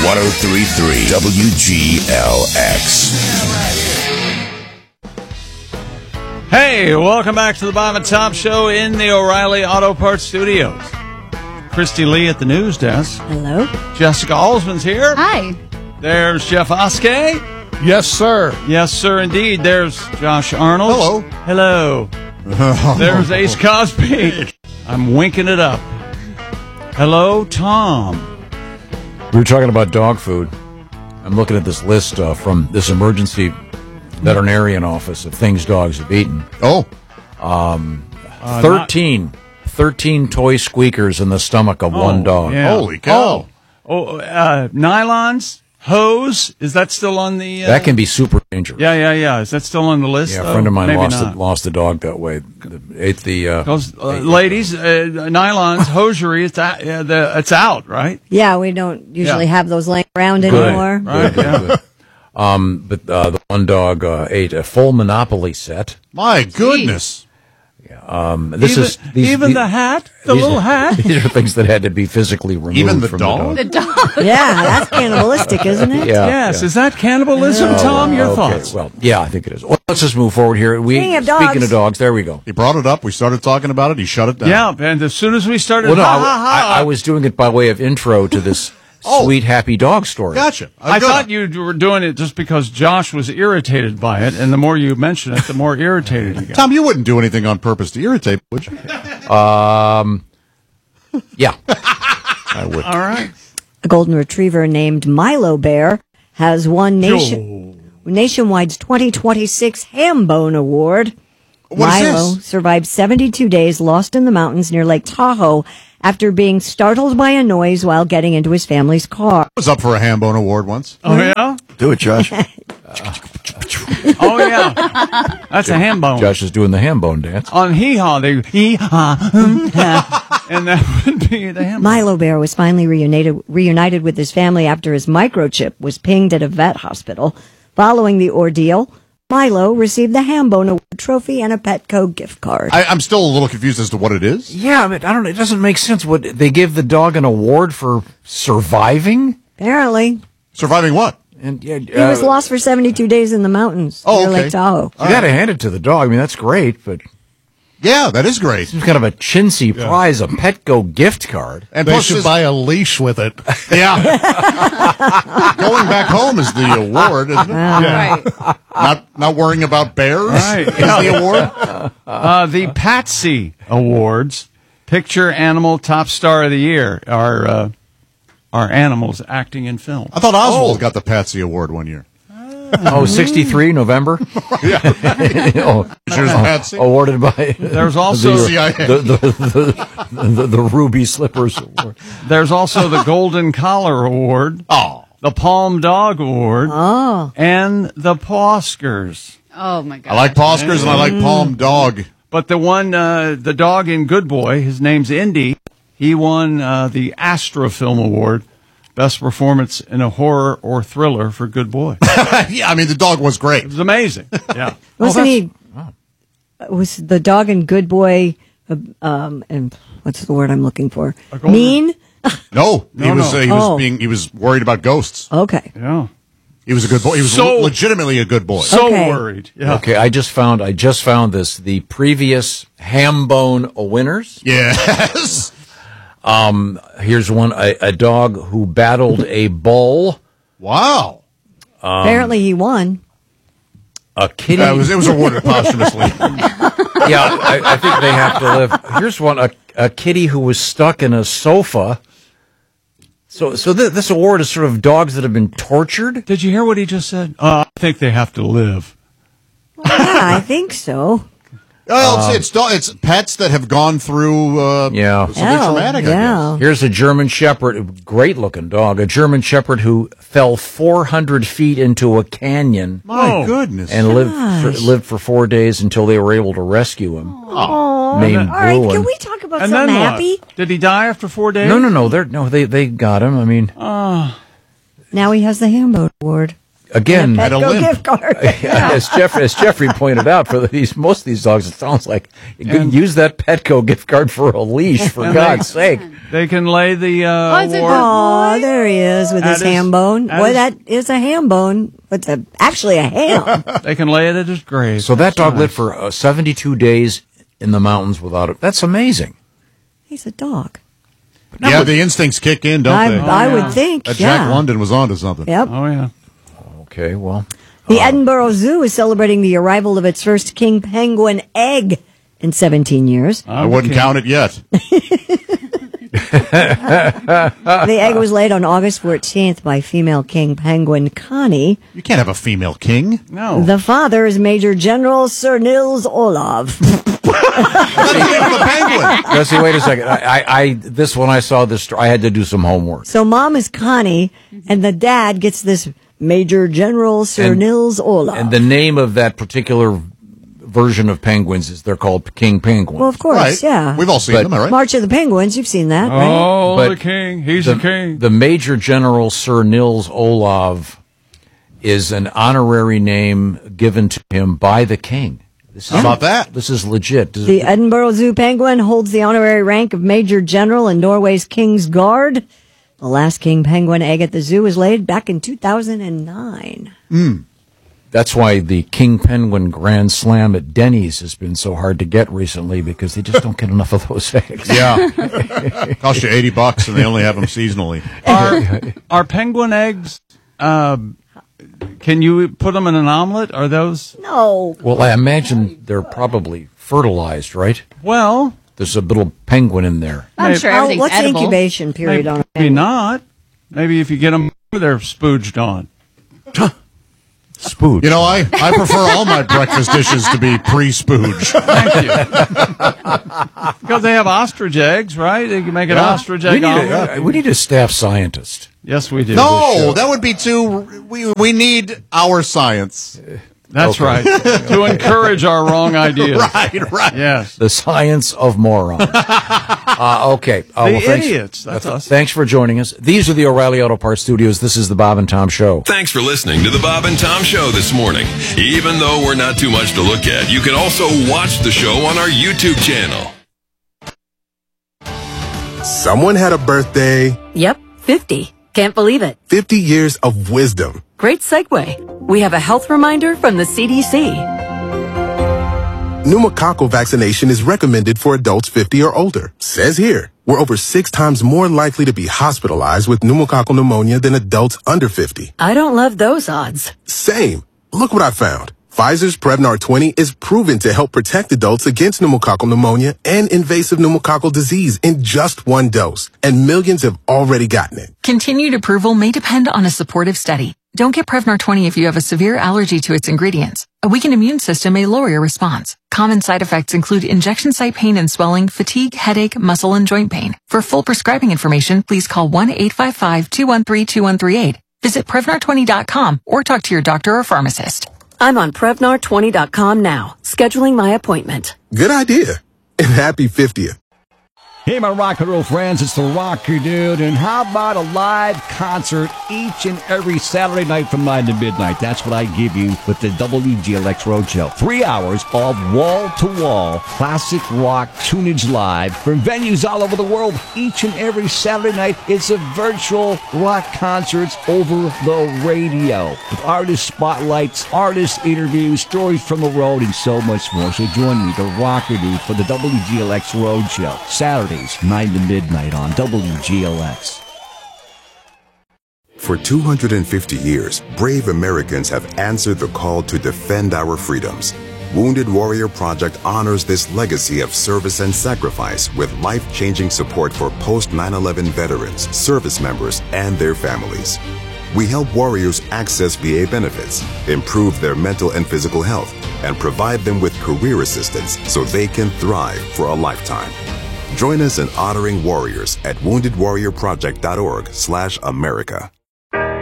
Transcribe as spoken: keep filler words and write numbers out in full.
one oh three point three W G L X. Hey, welcome back to the Bob and Tom Show in the O'Reilly Auto Parts Studios. Christy Lee at the news desk. Hello. Jessica Alsman's here. Hi. There's Jeff Oskey. Yes, sir. Yes, sir, indeed. There's Josh Arnold. Hello. Hello. There's Ace Cosby. I'm winking it up. Hello, Tom. We were talking about dog food. I'm looking at this list uh, from this emergency veterinarian office of things dogs have eaten. Oh. Um, Uh, thirteen. Not- thirteen toy squeakers in the stomach of Oh, one dog. yeah. Holy cow. Oh, oh uh, nylons, hose. Is that still on the... Uh, That can be super dangerous. Yeah, yeah, yeah. Is that still on the list? Yeah, a though? friend of mine Maybe lost a, not. lost a dog that way. The, ate the uh, Those, uh, ate- ladies, uh, nylons, hosiery, it's out, yeah, the, it's out, right? Yeah, we don't usually Yeah. have those laying around Good. anymore. Right, Good, yeah. good. Um, but uh, the one dog uh, ate a full Monopoly set. My goodness. Um, this even is these, even the- the hat, the these little are- hat. These are things that had to be physically removed Even the from dog? the The dog. dog. Yeah, that's cannibalistic, isn't it? Yeah, Yes, yeah. is that cannibalism, Tom? Your Okay, thoughts? Well, yeah, I think it is. Well, let's just move forward here. We Speaking of speaking dogs. of dogs, there we go. He brought it up. We started talking about it. He shut it down. Yeah, and as soon as we started, Well, no, ha, I, ha, ha, I, I was doing it by way of intro to this Oh. sweet, happy dog story. Gotcha. I Good. thought you were doing it just because Josh was irritated by it, and the more you mention it, the more irritated you get. Tom, you wouldn't do anything on purpose to irritate, would you? Um, yeah, I would. All right. A golden retriever named Milo Bear has won nation, Nationwide's twenty twenty-six Hambone Award. What is Milo this? survived seventy-two days lost in the mountains near Lake Tahoe after being startled by a noise while getting into his family's car. I was up for a Hambone Award once. Oh, yeah? Do it, Josh. Oh, yeah. That's a ham bone. Josh is doing the ham bone dance. On hee-haw, they hee-haw, hum, ha, and that would be the ham bone. Milo Bear was finally reunited, reunited with his family after his microchip was pinged at a vet hospital. Following the ordeal, Milo received the Hambone Award trophy and a Petco gift card. I, I'm still a little confused as to what it is. Yeah, but I don't know. It doesn't make sense. What they give the dog an award for surviving? Apparently, Surviving what? And yeah, he was lost for seventy-two days in the mountains Oh, near okay. Lake Tahoe. You got to hand it to the dog. I mean, that's great, but Yeah, that is great. it's kind of a chintzy prize, a Petco gift card. And They plus should this- buy a leash with it. Yeah. Going back home is the award, isn't it? Right. Not not worrying about bears Right. is the award. Uh, the Patsy Awards, Picture Animal Top Star of the Year, are, uh, are animals acting in film. I thought Oswald got the Patsy Award one year. Oh, sixty-three, November? oh, Here's Patsy. awarded by There's also C I A. the, the, the, the, the Ruby Slippers Award. there's also the Golden Collar Award, Oh. the Palm Dog Award, Oh, and the Pawskers. Oh, my God. I like Pawskers and I like Palm Dog. But the one, uh, the dog in Good Boy, his name's Indy. He won uh, the Astra Film Award, best performance in a horror or thriller for Good Boy. It Yeah, I mean, the dog was great. was amazing. Yeah. wasn't Oh, he? Was the dog in Good Boy? Uh, um, and what's the word I'm looking for? golden- Mean. No, he No, was no. uh, he was Oh. being he was worried about ghosts. Okay. Yeah. He was a good boy. He was So- le- legitimately a good boy. So Okay. worried. Yeah. Okay, I just found I just found this. The previous Hambone winners. Yes. Here's one: a, a dog who battled a bull, Wow. Apparently, he won. a kitty. Yeah, it was it was awarded posthumously. yeah, I, I think they have to live. Here's one: a, a kitty who was stuck in a sofa. So, so th- this award is sort of dogs that have been tortured. Did you hear what he just said? Uh, I think they have to live. Yeah, I think so. Well, it's, it's do- it's pets that have gone through uh, Yeah. something Oh, traumatic. I yeah. guess. Here's a German Shepherd, great looking dog, a German Shepherd who fell four hundred feet into a canyon My Oh. goodness. and lived for, Gosh. lived for four days until they were able to rescue him. Oh, Named all right. Bruin. Can we talk about And something then what? happy? Did he die after four days? No, no, no, they're no, they they got him. I mean, Now he has the Hambone Award. again, At a Petco limp. gift card. as, Jeff, as Jeffrey pointed out, for these most of these dogs, it sounds like you can And- use that Petco gift card for a leash, for And God's they- sake. They can lay the uh, Oh, it's a award. good- Oh, there he is with That his is- ham bone. that Boy, is- that is a ham bone. It's a, actually a ham. They can lay it at his grave. So that That's dog nice. lived for uh, seventy-two days in the mountains without it. That's amazing. He's a dog. Yeah, the instincts kick in, don't I, they? I yeah. would think. That yeah. Jack London was onto something. Yep. Oh yeah. Okay, well, The Edinburgh Zoo is celebrating the arrival of its first king penguin egg in seventeen years. I wouldn't count it yet. The egg was laid on August fourteenth by female king penguin Connie. You can't have a female king. No. The father is Major General Sir Nils Olav. That's the name of the penguin. Jesse, wait a second. I, I, I this when I saw this, I had to do some homework. So mom is Connie, and the dad gets this Major General Sir And- Nils Olav. And the name of that particular version of penguins is they're called king penguins. well, of course, Right. yeah. We've all seen But- them, all right? March of the Penguins, you've seen that, right? Oh, But the king. He's the, the, king. the Major General Sir Nils Olav is an honorary name given to him by the king. This How is, about that? This is legit. This is- The Edinburgh Zoo penguin holds the honorary rank of Major General in Norway's King's Guard. The last king penguin egg at the zoo was laid back in two thousand nine. That's why the King Penguin Grand Slam at Denny's has been so hard to get recently because they just don't get enough of those eggs. Yeah. Cost you eighty bucks and they only have them seasonally. Are are penguin eggs? Uh, can you put them in an omelet? Are those? No. Well, I imagine they're probably fertilized, right? Well, There's a little penguin in there. I'm Maybe- sure Oh, everything's what's the edible. incubation period on a maybe penguin? not. Maybe if you get them, they're spooged on. Spooge. You know, I, I prefer all my breakfast dishes to be pre-spooge. Thank you. Because they have ostrich eggs, right? They can make an Yeah. ostrich we egg need, omelet. a, we need a staff scientist. Yes, we do. No, that would be too. We we need our science. That's Okay. right. To encourage our wrong ideas. Right, right. Yes. The science of moron. uh, okay. Uh, The well, thanks, idiots. That's us. Thanks for joining us. These are the O'Reilly Auto Parts Studios. This is the Bob and Tom Show. Thanks for listening to the Bob and Tom Show this morning. Even though we're not too much to look at, you can also watch the show on our YouTube channel. Someone had a birthday, Yep, fifty. Can't believe it. fifty years of wisdom. Great segue. We have a health reminder from the C D C. Pneumococcal vaccination is recommended for adults fifty or older. Says here, we're over six times more likely to be hospitalized with pneumococcal pneumonia than adults under fifty. I don't love those odds. Same. Look what I found. Pfizer's Prevnar twenty is proven to help protect adults against pneumococcal pneumonia and invasive pneumococcal disease in just one dose. And millions have already gotten it. Continued approval may depend on a supportive study. Don't get Prevnar twenty if you have a severe allergy to its ingredients. A weakened immune system may lower your response. Common side effects include injection site pain and swelling, fatigue, headache, muscle, and joint pain. For full prescribing information, please call one eight five five, two one three, two one three eight. Visit Prevnar twenty dot com or talk to your doctor or pharmacist. I'm on Prevnar twenty dot com now, scheduling my appointment. Good idea. And happy fiftieth. Hey, my rock and roll friends, it's the Rocker Dude, and how about a live concert each and every Saturday night from nine to midnight? That's what I give you with the W G L X Roadshow. Three hours of wall-to-wall classic rock tunage live from venues all over the world. Each and every Saturday night, it's a virtual rock concerts over the radio with artist spotlights, artist interviews, stories from the road, and so much more. So join me, the Rocker Dude, for the W G L X Roadshow, Saturday. nine to midnight on W G L X. For two hundred fifty years, brave Americans have answered the call to defend our freedoms. Wounded Warrior Project honors this legacy of service and sacrifice with life-changing support for post nine eleven veterans, service members, and their families. We help warriors access V A benefits, improve their mental and physical health, and provide them with career assistance so they can thrive for a lifetime. Join us in honoring warriors at wounded warrior project dot org slash America.